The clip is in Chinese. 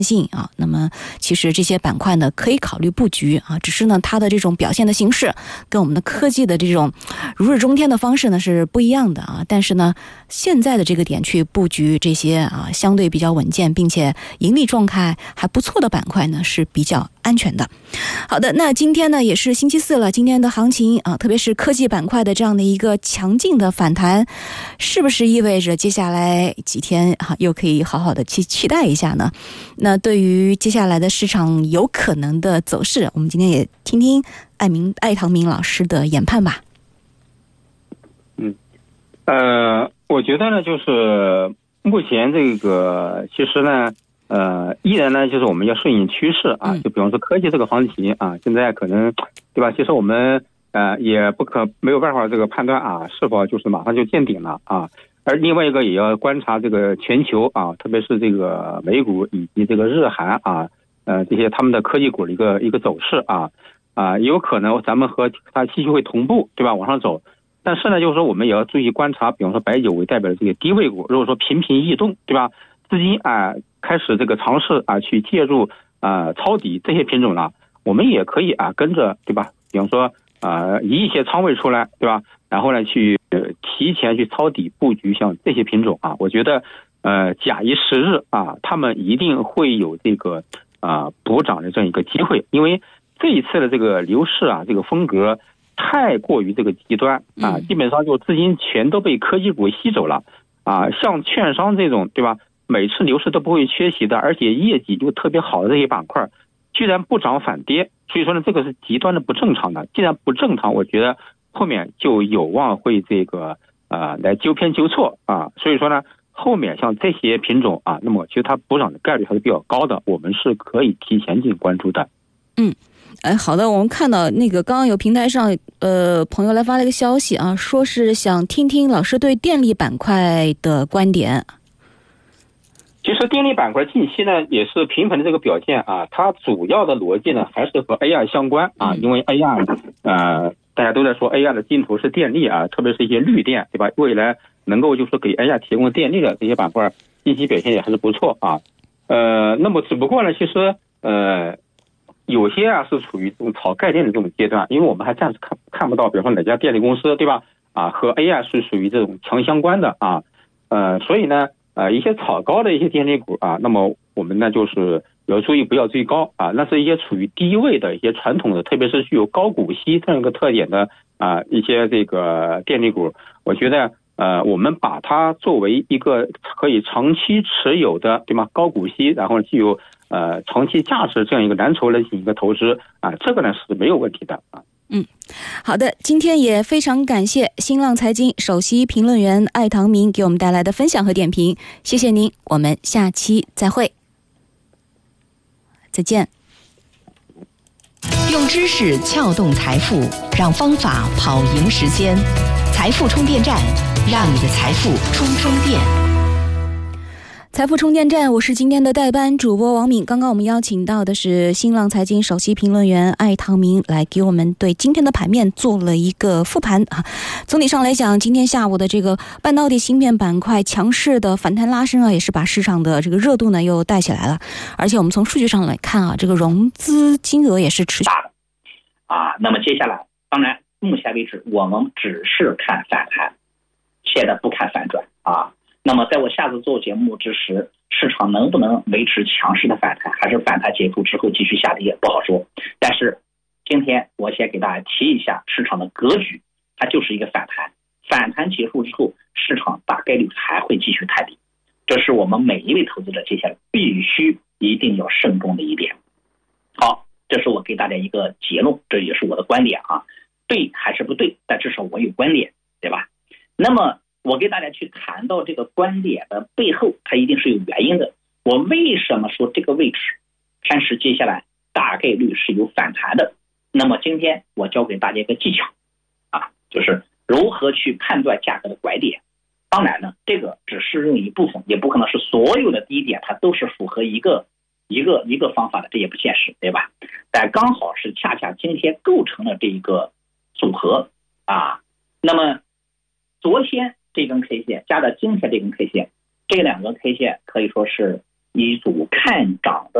性啊，那么其实这些板块呢可以考虑布局啊，只是呢它的这种表现的形式跟我们的科技的这种如日中天的方式呢是不一样的啊。但是呢，现在的这个点去布局这些啊相对比较稳健并且盈利状态还不错的板块呢是比较安全的。好的，那今天呢也是星期四了，今天的行情啊，特别是科技板块的这样的一个强劲的反弹，是不是意味着接下来几天啊又可以好好的去期待一下呢？那对于接下来的市场有可能的走势，我们今天也听听艾唐明老师的研判吧。 我觉得呢，就是目前这个其实呢，依然呢，就是我们要顺应趋势啊，就比方说科技这个行情啊，现在可能对吧？其实我们也没有办法这个判断啊，是否就是马上就见顶了啊。而另外一个也要观察这个全球啊，特别是这个美股以及这个日韩啊，这些他们的科技股的一个走势啊，有可能咱们和它继续会同步，对吧？往上走。但是呢，就是说我们也要注意观察，比方说白酒为代表的这个低位股，如果说频频异动，对吧？资金开始这个尝试去介入抄底这些品种了，我们也可以跟着，对吧？比方说移一些仓位出来，对吧？然后呢去提前去抄底布局像这些品种啊，我觉得假以时日他们一定会有这个补涨的这样一个机会，因为这一次的这个牛市这个风格太过于这个极端基本上就资金全都被科技股吸走了像券商这种，对吧？每次牛市都不会缺席的，而且业绩又特别好的这些板块，居然不涨反跌，所以说呢，这个是极端的不正常的。既然不正常，我觉得后面就有望会这个来纠偏纠错所以说呢，后面像这些品种那么其实它补涨的概率还是比较高的，我们是可以提前进行关注的。 好的，我们看到那个刚刚有平台上朋友来发了一个消息说是想听听老师对电力板块的观点。 其实电力板块近期呢也是频繁的这个表现它主要的逻辑呢还是和 AI 相关因为 AI 大家都在说 AI 的尽头是电力特别是一些绿电，对吧？未来能够就是给 AI 提供电力的这些板块近期表现也还是不错那么只不过呢，其实有些是处于这种炒概念的这种阶段，因为我们还暂时看不到，比如说哪家电力公司，对吧？和 AI 是属于这种强相关的所以呢，一些炒高的一些电力股那么我们呢就是要注意不要追高那是一些处于低位的一些传统的，特别是具有高股息这样一个特点的一些这个电力股，我觉得我们把它作为一个可以长期持有的，对吗？高股息，然后具有长期价值这样一个蓝筹类型一个投资这个呢是没有问题的好的，今天也非常感谢新浪财经首席评论员艾唐明给我们带来的分享和点评，谢谢您，我们下期再会，再见。 用知识撬动财富，让方法跑赢时间。财富充电站，让你的财富充电。 财富充电站，我是今天的代班主播王敏。刚刚我们邀请到的是新浪财经首席评论员艾唐明，来给我们对今天的盘面做了一个复盘总体上来讲，今天下午的这个半导体芯片板块强势的反弹拉升也是把市场的这个热度呢又带起来了。而且我们从数据上来看这个融资金额也是持续大的那么接下来，当然目前为止我们只是看反弹，现在不看反转那么在我下次做节目之时，市场能不能维持强势的反弹，还是反弹结束之后继续下跌，不好说。但是今天我先给大家提一下市场的格局，它就是一个反弹，反弹结束之后市场大概率还会继续探底，这是我们每一位投资者接下来必须一定要慎重的一点。好，这是我给大家一个结论，这也是我的观点对还是不对，但至少我有观点，对吧？那么我给大家去谈到这个观点的背后，它一定是有原因的。我为什么说这个位置看是接下来大概率是有反弹的？那么今天我教给大家一个技巧就是如何去判断价格的拐点。当然呢，这个只适用一部分，也不可能是所有的低点它都是符合一个方法的，这也不现实，对吧？但刚好是恰恰今天构成了这一个组合那么昨天这根 K 线加到今天这根 K 线，这两个 K 线可以说是一组看涨的